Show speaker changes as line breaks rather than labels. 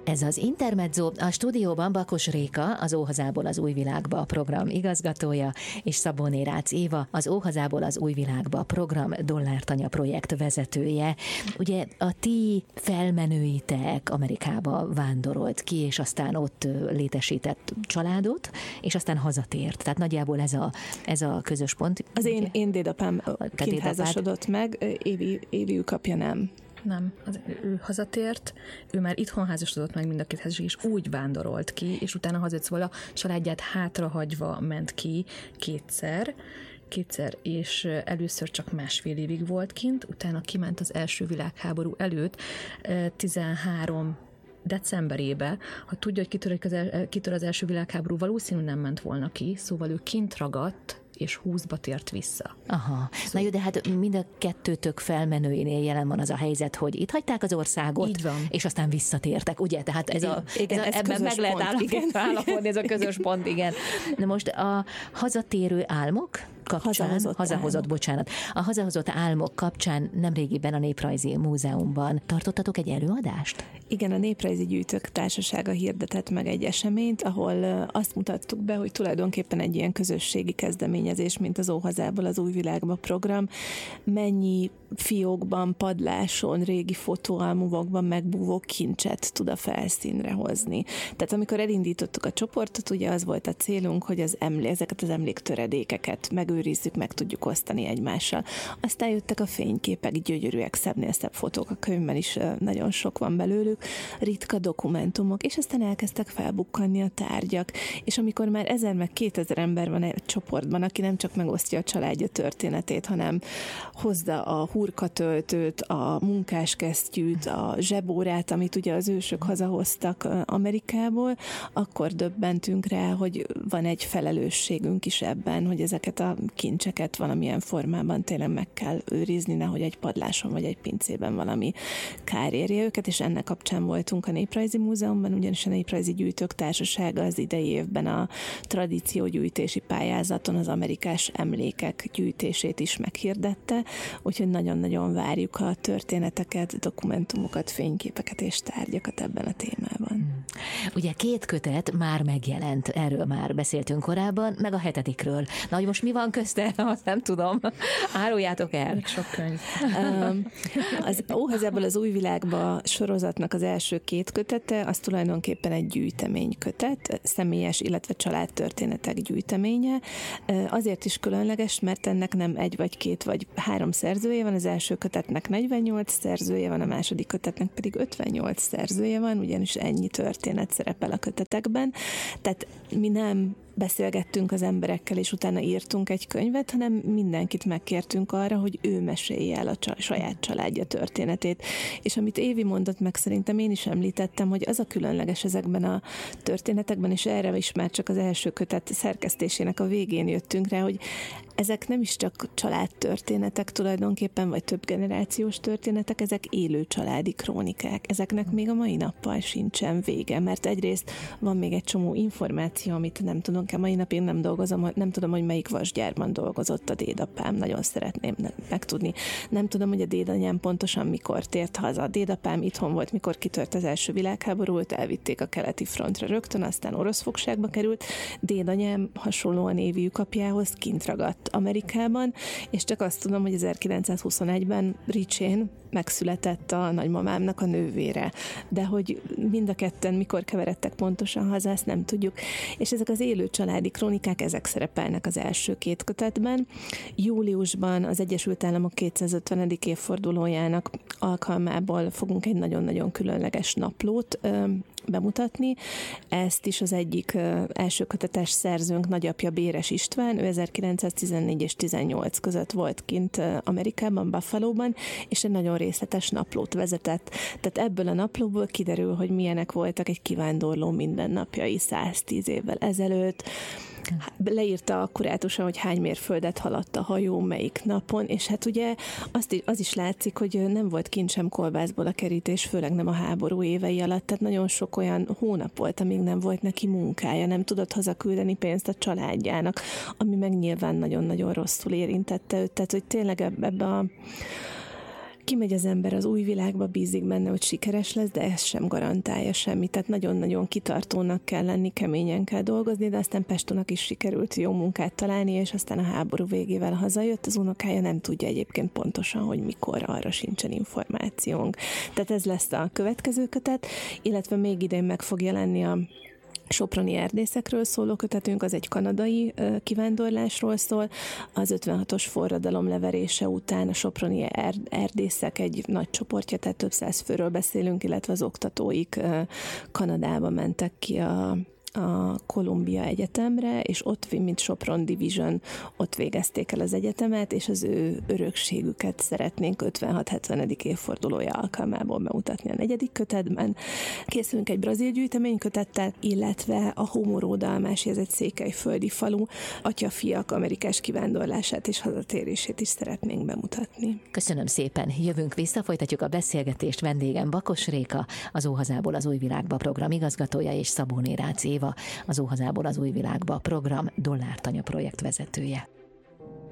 Ez az Intermezzo, a stúdióban Bakos Réka, az Óhazából az új világba program igazgatója, és Szabóné Rácz Éva, az Óhazából az új világba program Dollártanya projekt vezetője. Ugye a ti felmenőitek Amerikába vándorolt ki, és aztán ott létesített családot, és aztán hazatért. Tehát nagyjából ez a közös pont.
Az én dédapám kint házasodott meg, Évi ükapja nem.
Nem, ő hazatért, ő már itthon házasodott meg mind a két házasság, és úgy vándorolt ki, és utána hazajött, szóval a családját hátrahagyva ment ki kétszer, és először csak másfél évig volt kint, utána kiment az első világháború előtt, 13 decemberébe, ha tudja, hogy kitör az első világháború, valószínűleg nem ment volna ki, szóval ő kint ragadt, és 20-ba tért vissza.
Aha. Szóval... Na jó, de hát mind a kettőtök felmenőinél jelen van az a helyzet, hogy itt hagyták az országot, és aztán visszatértek, ugye? Tehát ebben meg lehet állapodni, ez a közös pont, igen. Na most a hazatérő álmok kapcsán, a hazahozott álmok kapcsán nemrégiben a Néprajzi Múzeumban tartottatok egy előadást?
Igen, a Néprajzi Gyűjtők Társasága hirdetett meg egy eseményt, ahol azt mutattuk be, hogy tulajdonképpen egy ilyen közösségi kezdeményezés, mint az Óhazából az új világba program, mennyi fiókban, padláson, régi fotóalbumokban megbúvó kincset tud a felszínre hozni. Tehát amikor elindítottuk a csoportot, ugye az volt a célunk, hogy ezeket az emléktöredékeket megőrizzük, meg tudjuk osztani egymással. Aztán jöttek a fényképek, gyönyörűek, szebbnél szebb fotók, a könyvben is nagyon sok van belőlük, ritka dokumentumok, és aztán elkezdtek felbukkanni a tárgyak. És amikor már 1000 meg 2000 ember van egy csoportban, aki nem csak megosztja a családja történetét, hanem hozza a hurkatöltőt, a munkáskesztyűt, a zsebórát, amit ugye az ősök hazahoztak Amerikából, akkor döbbentünk rá, hogy van egy felelősségünk is ebben, hogy ezeket a kincseket valamilyen formában tényleg meg kell őrizni, nehogy egy padláson vagy egy pincében valami kár érje őket, és ennek kapcsán voltunk a Néprajzi Múzeumban, ugyanis a Néprajzi Gyűjtők Társasága az idei évben a tradíciógyűjtési pályázaton az amerikás emlékek gyűjtését is meghirdette, úgyhogy nagyon-nagyon várjuk a történeteket, dokumentumokat, fényképeket és tárgyakat ebben a témában.
Ugye 2 kötet már megjelent, erről már beszéltünk korábban, meg a 7-ről. Na, hogy most mi van közte, azt nem tudom. Áruljátok el.
Még sok könyv.
Az Óhazából az új világba sorozatnak az első 2 kötete, az tulajdonképpen egy gyűjteménykötet, személyes, illetve családtörténetek gyűjteménye. Azért is különleges, mert ennek nem 1 vagy 2 vagy 3 szerzője van, az első kötetnek 48 szerzője van, a második kötetnek pedig 58 szerzője van, ugyanis ennyi történet szerepel a kötetekben. Tehát mi nem beszélgettünk az emberekkel, és utána írtunk egy könyvet, hanem mindenkit megkértünk arra, hogy ő mesélje el a saját családja történetét. És amit Évi mondott meg, szerintem én is említettem, hogy az a különleges ezekben a történetekben, és erre is már csak az első kötet szerkesztésének a végén jöttünk rá, hogy ezek nem is csak családtörténetek tulajdonképpen, vagy több generációs történetek, ezek élő családi krónikák. Ezeknek még a mai nappal sincsen vége, mert egyrészt van még egy csomó információ, amit nem tudunk, a mai napig nem dolgozom, nem tudom, hogy melyik vasgyárban dolgozott a dédapám, nagyon szeretném megtudni. Nem tudom, hogy a dédanyám pontosan mikor tért haza. A dédapám itthon volt, mikor kitört az első világháború, őt elvitték a keleti frontra rögtön, aztán orosz fogságba került. Dédanyám hasonlóan Évi ükapjához kint ragadt Amerikában, és csak azt tudom, hogy 1921-ben Ricsén megszületett a nagymamámnak a nővére. De hogy mind a ketten mikor keveredtek pontosan haza, ezt nem tudjuk. És ezek az élő családi krónikák, ezek szerepelnek az első 2 kötetben. Júliusban az Egyesült Államok 250. évfordulójának alkalmából fogunk egy nagyon-nagyon különleges naplót bemutatni. Ezt is az egyik első kötetes szerzőnk, nagyapja Béres István, ő 1914 és 18 között volt kint Amerikában, Buffalóban, és egy nagyon részletes naplót vezetett. Tehát ebből a naplóból kiderül, hogy milyenek voltak egy kivándorló mindennapjai 110 évvel ezelőtt. Leírta akkurátusan, hogy hány mérföldet haladt a hajó, melyik napon, és hát ugye az is látszik, hogy nem volt kint sem kolbászból a kerítés, főleg nem a háború évei alatt, tehát nagyon sok olyan hónap volt, amíg nem volt neki munkája, nem tudott hazaküldeni pénzt a családjának, ami meg nyilván nagyon-nagyon rosszul érintette őt, tehát hogy tényleg ebbe kimegy az ember az új világba, bízik benne, hogy sikeres lesz, de ez sem garantálja semmit. Tehát nagyon-nagyon kitartónak kell lenni, keményen kell dolgozni, de aztán Pestónak is sikerült jó munkát találni, és aztán a háború végével hazajött. Az unokája nem tudja egyébként pontosan, hogy mikor, arra sincsen információnk. Tehát ez lesz a következő kötet, illetve még idén meg fog jelenni a soproni erdészekről szóló kötetünk, az egy kanadai kivándorlásról szól. Az 56-os forradalom leverése után a soproni erdészek egy nagy csoportja, tehát több száz főről beszélünk, illetve az oktatóik Kanadába mentek ki a Columbia Egyetemre, és ott, mint Sopron Division, ott végezték el az egyetemet, és az ő örökségüket szeretnénk 56-70. évfordulója alkalmából bemutatni a 4. kötetben. Készülünk egy brazil gyűjteménykötettel, illetve a Homoró Dalmási, ez egy székelyföldi falu, atya-fiak amerikás kivándorlását és hazatérését is szeretnénk bemutatni.
Köszönöm szépen, jövünk vissza, folytatjuk a beszélgetést. Vendégem Bakos Réka, az Óhazából az új világba program igazgatója, és Szabóné Rácz Éva, az Óhazából az új világba program Dollártanya projekt vezetője.